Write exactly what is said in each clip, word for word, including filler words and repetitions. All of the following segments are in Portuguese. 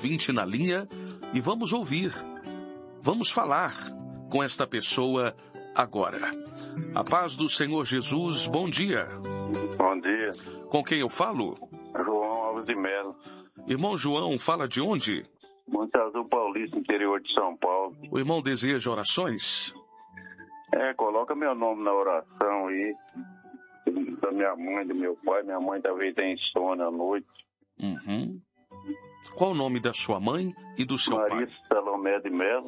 ouvinte na linha e vamos ouvir, vamos falar com esta pessoa agora. A paz do Senhor Jesus, bom dia. Bom dia. Com quem eu falo? João Alves de Melo. Irmão João, fala de onde? Monte Azul Paulista, interior de São Paulo. O irmão deseja orações? É, coloca meu nome na oração aí. Da minha mãe, do meu pai. Minha mãe talvez tenha insônia à noite. Uhum. Qual o nome da sua mãe e do seu Maria pai? Salomé de Melo.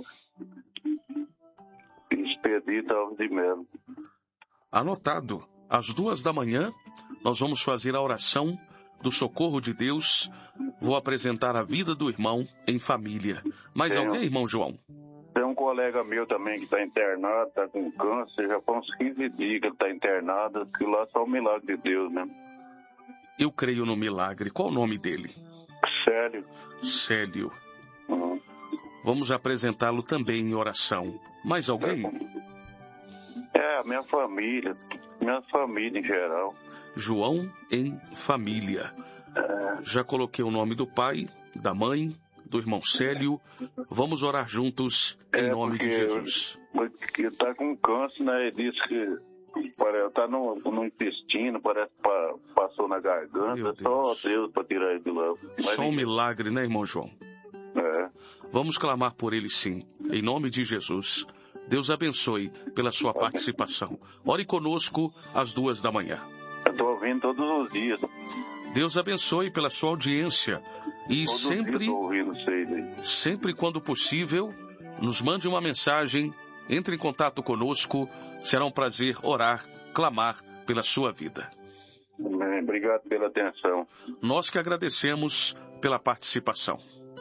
Expedito Alves de Melo. Anotado. Às duas da manhã, nós vamos fazer a oração do socorro de Deus. Vou apresentar a vida do irmão em família. Mais Tem alguém, um- irmão João? Tem um colega meu também que está internado, está com câncer. Já faz uns quinze dias que ele está internado. Que lá só o milagre de Deus, né? Eu creio no milagre. Qual o nome dele? Sério. Célio. Uhum. Vamos apresentá-lo também em oração. Mais alguém? É, a minha família. Minha família em geral. João em família. Já coloquei o nome do pai, da mãe, do irmão Célio. Vamos orar juntos em É, nome de porque Jesus. Porque ele tá com câncer, né? Ele disse que parece, tá no, no intestino, parece que pa- passou na garganta. Meu Só Deus. Deus para tirar ele de lá. Mas Só um ninguém- milagre, né, irmão João? É. Vamos clamar por ele sim, em nome de Jesus. Deus abençoe pela sua participação. Ore conosco às duas da manhã. Eu tô ouvindo todos os dias. Deus abençoe pela sua audiência. E Todos os sempre, dias tô ouvindo vocês aí. sempre quando possível, nos mande uma mensagem, entre em contato conosco. Será um prazer orar, clamar pela sua vida. Amém. Obrigado pela atenção. Nós que agradecemos pela participação.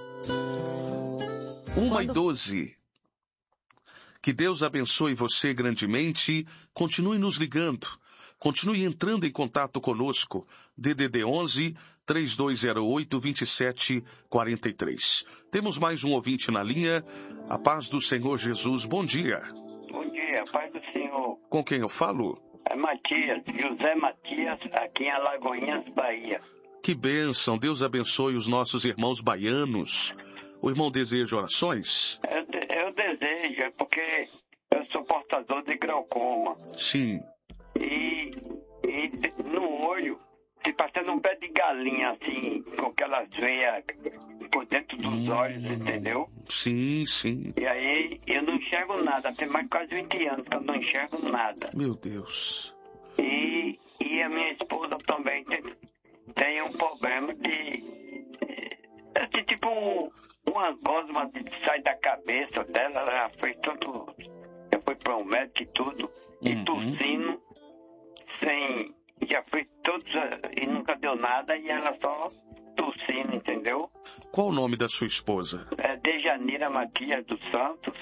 Uma e doze. Que Deus abençoe você grandemente. Continue nos ligando. Continue entrando em contato conosco. D D D onze, três dois zero oito, dois sete quatro três. Temos mais um ouvinte na linha. A paz do Senhor Jesus. Bom dia. Bom dia, Pai do Senhor. Com quem eu falo? É Matias, José Matias, aqui em Alagoinhas, Bahia. Que bênção. Deus abençoe os nossos irmãos baianos. O irmão deseja orações? Eu, de- eu desejo, é porque eu sou portador de glaucoma. Sim. E, e de- no olho, se passando um pé de galinha, assim, com aquelas veias por dentro dos Hum. olhos, entendeu? Sim, sim. E aí eu não enxergo nada. Tem mais de quase vinte anos que eu não enxergo nada. Meu Deus. E, e a minha esposa também tem, tem um problema de, é de tipo um, uma gosma que sai da cabeça dela. Ela já fez tanto, já foi para um médico e tudo, e Uhum. tossindo, sem, já fez todos e nunca deu nada, e ela só tossindo, entendeu? Qual o nome da sua esposa? É Dejanira Matias dos Santos,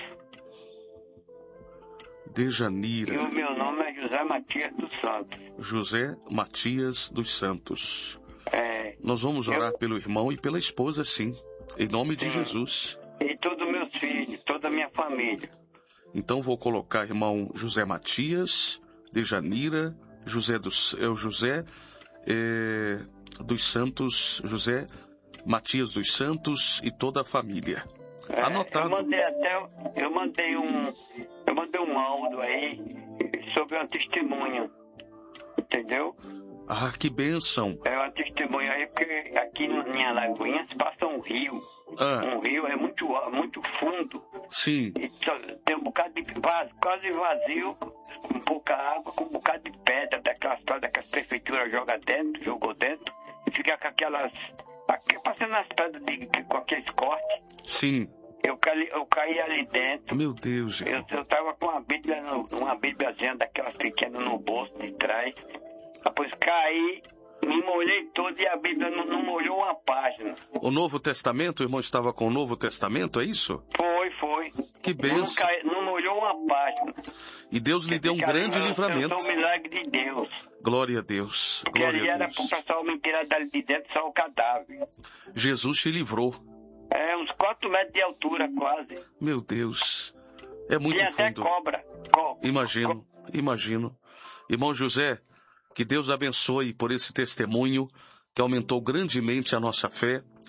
e Dejanira o meu nome é José Matias dos Santos. José Matias dos Santos. É, Nós vamos Eu- orar pelo irmão e pela esposa, sim. Em nome de Sim. Jesus. e todos meus filhos, toda a minha família. Então vou colocar irmão José Matias, Dejanira, José dos, é o José é, dos Santos, José Matias dos Santos e toda a família. É, Anotado. Eu mandei até, eu mandei um, eu mandei um áudio aí sobre uma testemunha, entendeu? Ah, que bênção. É uma testemunha aí porque aqui em Alagoinhas passa um rio, Ah, um rio é muito, muito fundo sim. e só tem um bocado de vazio, quase vazio, com pouca água, com um bocado de pedra daquelas pedras que a prefeitura joga dentro, jogou dentro e fica com aquelas, aqui, passando as pedras de, com aqueles cortes. Sim. Eu caí, eu caí ali dentro. Meu Deus, Eu, irmão. eu tava com uma bíblia, no, uma bíbliazinha daquelas pequenas no bolso de trás. Depois caí, me molhei todo e a Bíblia não, não molhou uma página. O Novo Testamento, o irmão estava com o Novo Testamento, é isso? Foi, foi. Que Não, bênção. cai, não molhou uma página. E Deus lhe deu um Cara, grande eu- livramento. Eu sou um milagre de Deus. Glória a Deus. Porque Glória ali a era Deus. pro pessoal me tirar dali de dentro só o cadáver. Jesus te livrou. É, uns quatro metros de altura quase. Meu Deus. É muito Tinha até fundo. cobra. Co- Imagino, imagino. Irmão José, que Deus abençoe por esse testemunho que aumentou grandemente a nossa fé.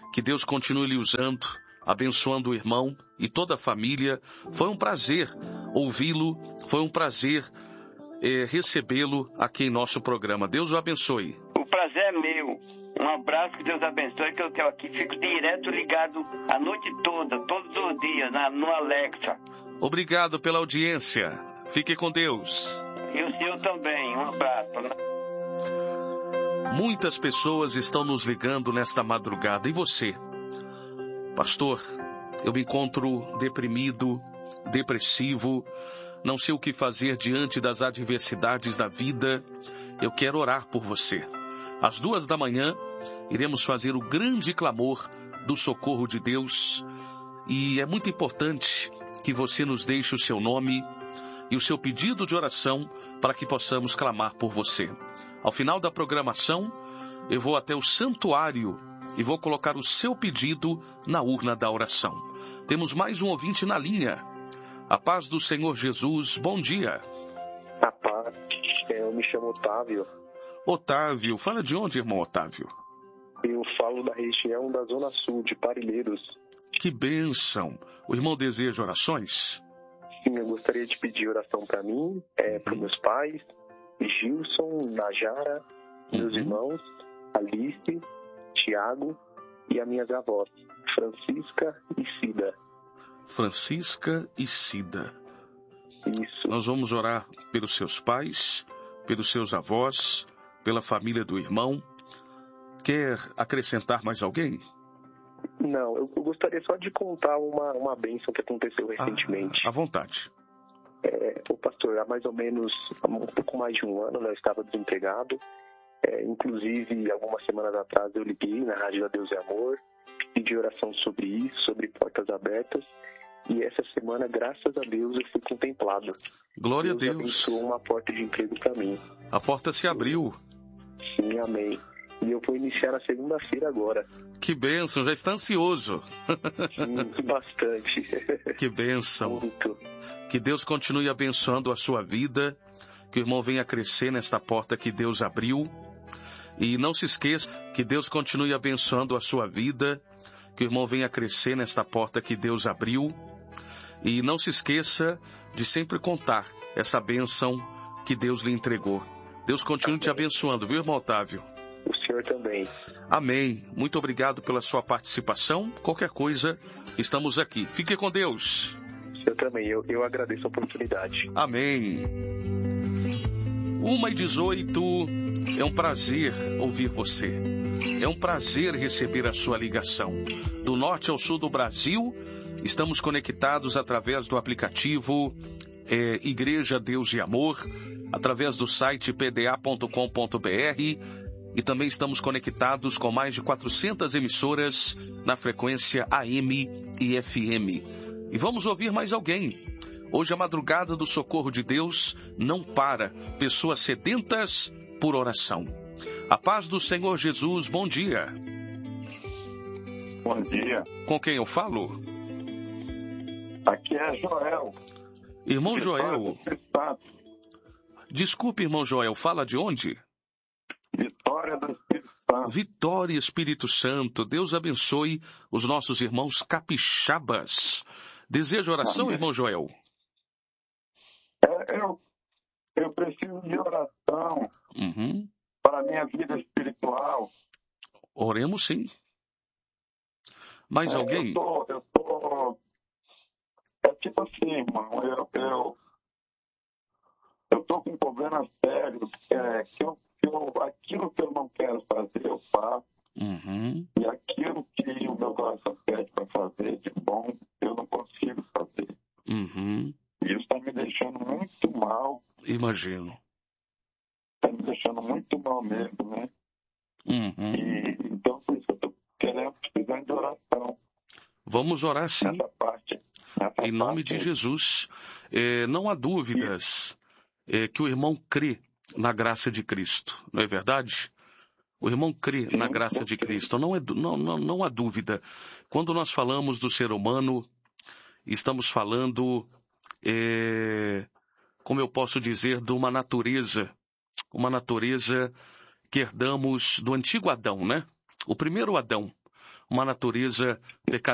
Que Deus continue lhe usando, abençoando o irmão e toda a família. Foi um prazer ouvi-lo, foi um prazer é, recebê-lo aqui em nosso programa. Deus o abençoe. O prazer é meu. Um abraço, que Deus abençoe, que eu tenho aqui, fico direto ligado a noite toda, todos os dias, na, no Alexa. Obrigado pela audiência. Fique com Deus. E o senhor também. Um abraço. Muitas pessoas estão nos ligando nesta madrugada. E você? Pastor, eu me encontro deprimido, depressivo, não sei o que fazer diante das adversidades da vida. Eu quero orar por você. Às duas da manhã, iremos fazer o grande clamor do socorro de Deus. E é muito importante que você nos deixe o seu nome e o seu pedido de oração para que possamos clamar por você. Ao final da programação, eu vou até o santuário e vou colocar o seu pedido na urna da oração. Temos mais um ouvinte na linha. A paz do Senhor Jesus, bom dia. A paz, eu me chamo Otávio. Otávio, fala de onde, irmão Otávio? Eu falo da região da Zona Sul, de Parelheiros. Que bênção. O irmão deseja orações? Sim, eu gostaria de pedir oração para mim, é, para meus pais, Gilson, Najara, meus uhum. irmãos, Alice, Tiago e as minhas avós, Francisca e Cida. Francisca e Cida. Isso. Nós vamos orar pelos seus pais, pelos seus avós, pela família do irmão. Quer acrescentar mais alguém? Não, eu gostaria só de contar uma, uma bênção que aconteceu recentemente. Ah, à vontade. É, o pastor, há mais ou menos, um pouco mais de um ano, né, eu estava desempregado. É, inclusive, algumas semanas atrás eu liguei na Rádio da Deus e Amor, pedi oração sobre isso, sobre portas abertas. E essa semana, graças a Deus, eu fui contemplado. Glória Deus a Deus. abençoou uma porta de emprego para mim. A porta se abriu. Sim, amém. E eu vou iniciar na segunda-feira agora. Que bênção, já está ansioso. Sim, bastante. Que bênção. Muito. Que Deus continue abençoando a sua vida, que o irmão venha crescer nesta porta que Deus abriu. E não se esqueça que Deus continue abençoando a sua vida, que o irmão venha crescer nesta porta que Deus abriu. E não se esqueça de sempre contar essa bênção que Deus lhe entregou. Deus continue te abençoando, viu, irmão Otávio? O senhor também. Amém. Muito obrigado pela sua participação. Qualquer coisa, estamos aqui. Fique com Deus. O senhor também. Eu, eu agradeço a oportunidade. Amém. uma e dezoito. É um prazer ouvir você. É um prazer receber a sua ligação. Do norte ao sul do Brasil, estamos conectados através do aplicativo é, Igreja Deus e Amor, através do site p d a ponto com ponto b r, e também estamos conectados com mais de quatrocentas emissoras na frequência A M e F M. E vamos ouvir mais alguém. Hoje a madrugada do socorro de Deus não para. Pessoas sedentas por oração. A paz do Senhor Jesus, bom dia. Bom dia. Com quem eu falo? Aqui é Joel. Irmão Joel. Desculpe, irmão Joel, fala de onde? Vitória do Espírito Santo. Vitória, Espírito Santo. Deus abençoe os nossos irmãos capixabas. Deseja oração, Amém. Irmão Joel? É, eu, eu preciso de oração uhum. para a minha vida espiritual. Oremos sim. Mais é, alguém? Eu tô, eu tô... É tipo assim, irmão, eu, eu, eu tô com um problema sério, é, que, eu, que eu, aquilo que eu não quero fazer, eu faço. Uhum. E aquilo que o meu coração pede para fazer de bom, eu não consigo fazer. Uhum. E isso está me deixando muito mal. Imagino. Está me deixando muito mal mesmo, né? Uhum. E, então, por isso que eu estou querendo, precisando de oração. Vamos orar sim. Nessa parte. Nessa em nome parte de Jesus. É, não há dúvidas é, que o irmão crê na graça de Cristo. Não é verdade? O irmão crê na graça de Cristo. Não, é, não, não, não há dúvida. Quando nós falamos do ser humano, estamos falando, é, como eu posso dizer, de uma natureza, uma natureza que herdamos do antigo Adão, né? O primeiro Adão. uma natureza pecaminosa.